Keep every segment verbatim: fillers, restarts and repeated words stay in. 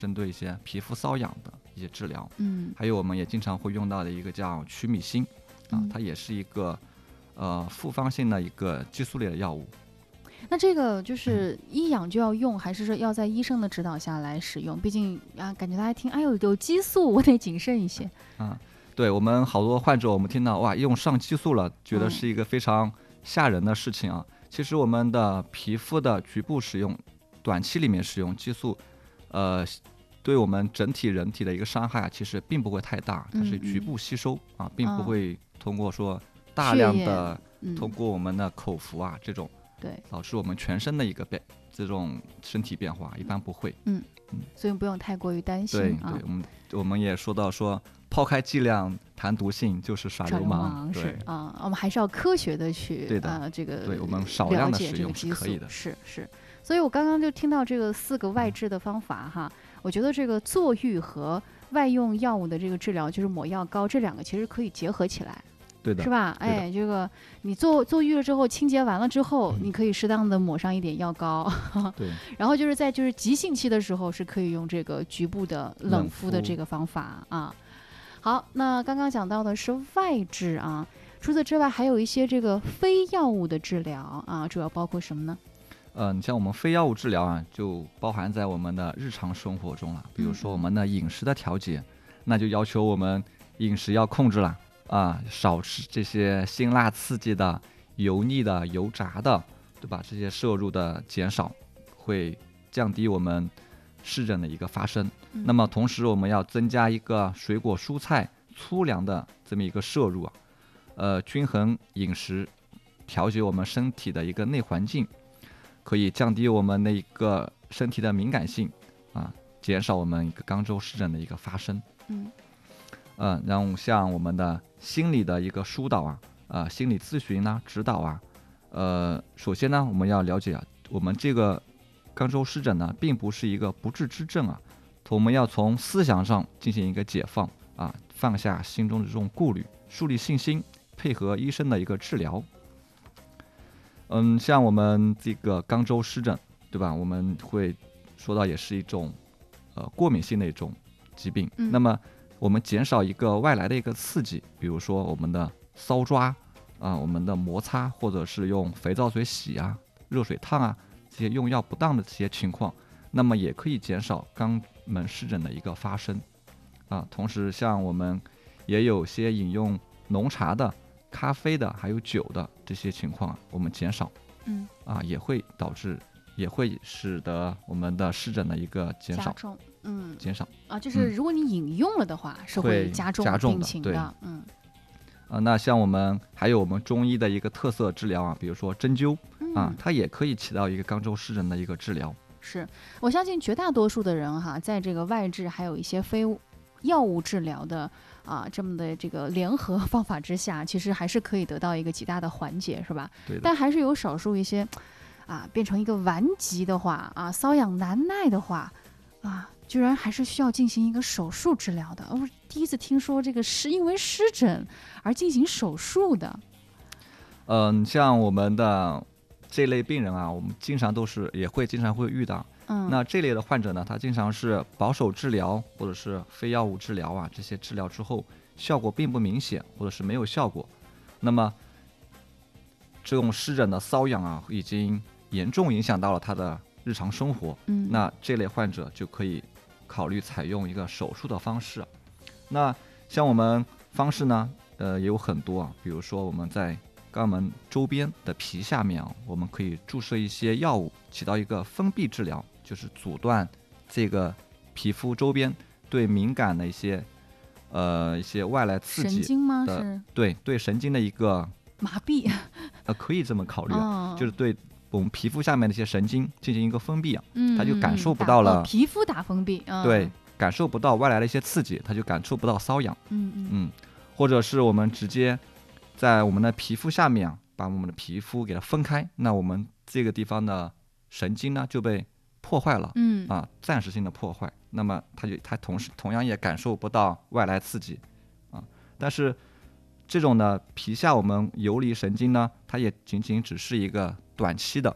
针对一些皮肤瘙痒的一些治疗。 嗯， 还有我们也经常会用到的一个叫曲米星啊， 嗯它也是一个呃复方性的一个激素类的药物。 那这个就是一痒就要用，还是说要在医生的指导下来使用？毕竟啊，感觉大家听，哎呦，有激素，我得谨慎一些。 啊，对，我们好多患者，我们听到哇，用上激素了，觉得是一个非常吓人的事情啊。嗯、其实我们的皮肤的局部使用，短期里面使用激素，呃，对我们整体人体的一个伤害，其实并不会太大，它是局部吸收、嗯嗯、啊，并不会通过说大量的、嗯、通过我们的口服啊这种。 对， 导致我们全身的一个变这种身体变化，一般不会。 嗯嗯，所以不用太过于担心。 对、 啊、 对，我们我们也说到说，抛开剂量谈毒性就是耍流氓。 是啊、呃，我们还是要科学的去对的、 呃、这个对我们少量的使用是可以的。 是是。所以我刚刚就听到这个四个外治的方法哈，嗯、我觉得这个坐浴和外用药物的这个治疗，就是抹药膏，这两个其实可以结合起来。 对的， 是吧？哎，这个你做做浴了之后，清洁完了之后，嗯、你可以适当的抹上一点药膏。 对。 然后就是在就是急性期的时候，是可以用这个局部的冷敷的这个方法啊。好，那刚刚讲到的是外治啊，除此之外还有一些这个非药物的治疗啊，主要包括什么呢？ 呃，你像我们非药物治疗啊，就包含在我们的日常生活中了。比如说我们的饮食的调节，嗯、那就要求我们饮食要控制了。啊，少吃这些辛辣刺激的、油腻的、油炸的，对吧？这些摄入的减少，会降低我们湿疹的一个发生。嗯、那么同时，我们要增加一个水果、蔬菜、粗粮的这么一个摄入啊，呃，均衡饮食，调节我们身体的一个内环境，可以降低我们的一个身体的敏感性啊，减少我们一个肛周湿疹的一个发生。 嗯。 嗯、呃，然后像我们的心理的一个疏导啊，呃，心理咨询啊、指导啊，呃，首先呢，我们要了解啊，我们这个肛周湿疹呢，并不是一个不治之症啊，我们要从思想上进行一个解放啊，放下心中的这种顾虑，树立信心，配合医生的一个治疗。嗯，像我们这个肛周湿疹，对吧？我们会说到也是一种呃过敏性的一种疾病，嗯、那么。我们减少一个外来的一个刺激，比如说我们的搔抓啊、呃，我们的摩擦，或者是用肥皂水洗啊、热水烫啊，这些用药不当的这些情况，那么也可以减少肛门湿疹的一个发生啊。同时，像我们也有些饮用浓茶的、咖啡的，还有酒的这些情况，我们减少， 嗯啊，也会导致，也会使得我们的湿疹的一个减少。 嗯， 减少啊，就是如果你饮用了的话，嗯、是会加重病情的。 的嗯， 啊，那像我们还有我们中医的一个特色治疗啊，比如说针灸、嗯、啊，它也可以起到一个肛周湿疹的一个治疗。 是，我相信绝大多数的人哈，在这个外治还有一些非药物治疗的啊这么的这个联合方法之下，其实还是可以得到一个极大的缓解，是吧？ 对的。 但还是有少数一些啊变成一个顽疾的话啊，瘙痒难耐的话啊。居然还是需要进行一个手术治疗的，我第一次听说这个是因为湿疹而进行手术的。 嗯，像我们的这类病人啊，我们经常都是也会经常会遇到。嗯，那这类的患者呢，他经常是保守治疗或者是非药物治疗啊，这些治疗之后效果并不明显，或者是没有效果。那么这种湿疹的瘙痒啊，已经严重影响到了他的日常生活。嗯，那这类患者就可以考虑采用一个手术的方式。那像我们方式呢，呃，也有很多啊，比如说我们在肛门周边的皮下面啊，我们可以注射一些药物，起到一个封闭治疗，就是阻断这个皮肤周边对敏感的一些呃一些外来刺激的， 神经吗？是对对神经的一个麻痹， 呃，可以这么考虑啊，哦、就是对。我们皮肤下面的一些神经进行一个封闭啊， 嗯， 它就感受不到了、 哦、皮肤打封闭、嗯， 对，感受不到外来的一些刺激，它就感受不到瘙痒， 嗯嗯嗯，或者是我们直接在我们的皮肤下面啊，把我们的皮肤给它分开，那我们这个地方的神经呢就被破坏了， 嗯啊，暂时性的破坏，那么它就它同时同样也感受不到外来刺激，啊，但是这种呢皮下我们游离神经呢，它也仅仅只是一个短期的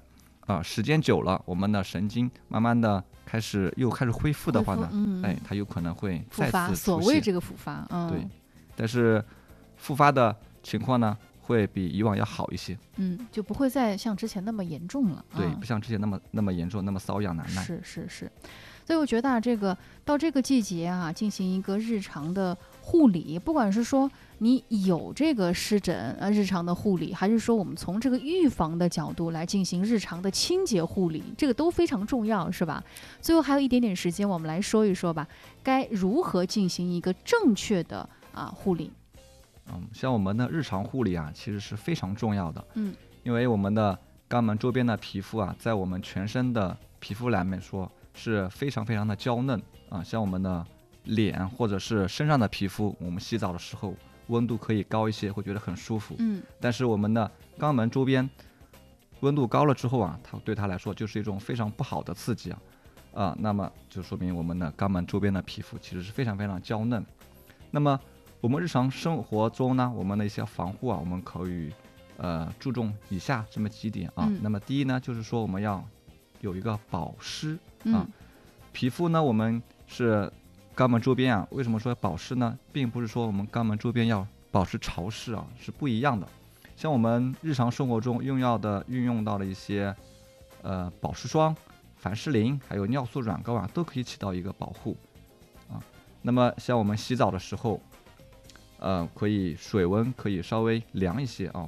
啊、时间久了，我们的神经慢慢的开始又开始恢复的话呢， 嗯、 哎，它有可能会复发， 再次所出现。 谓这个复发，嗯， 对，但是复发的情况呢，会比以往要好一些。 嗯，就不会再像之前那么严重了。 对， 嗯、 不像之前那么那么严重，那么瘙痒难耐。 是是是，所以我觉得啊，这个到这个季节啊，进行一个日常的护理，不管是说你有这个湿疹呃日常的护理，还是说我们从这个预防的角度来进行日常的清洁护理，这个都非常重要，是吧？最后还有一点点时间，我们来说一说吧，该如何进行一个正确的啊护理。 嗯，像我们的日常护理啊，其实是非常重要的。 嗯， 因为我们的肛门周边的皮肤啊，在我们全身的皮肤来面说是非常非常的娇嫩啊。像我们的脸或者是身上的皮肤，我们洗澡的时候温度可以高一些，会觉得很舒服。 嗯， 但是我们的肛门周边温度高了之后啊，它对它来说就是一种非常不好的刺激啊。啊，那么就说明我们的肛门周边的皮肤其实是非常非常娇嫩。那么我们日常生活中呢，我们的一些防护啊，我们可以呃注重以下这么几点啊。 嗯、 那么第一呢，就是说我们要有一个保湿啊。 嗯、 皮肤呢，我们是肛门周边啊，为什么说保湿呢？并不是说我们肛门周边要保持潮湿啊，是不一样的。像我们日常生活中用药的运用到的一些呃保湿霜、凡士林，还有尿素软膏啊，都可以起到一个保护啊。那么像我们洗澡的时候，呃，可以水温可以稍微凉一些啊，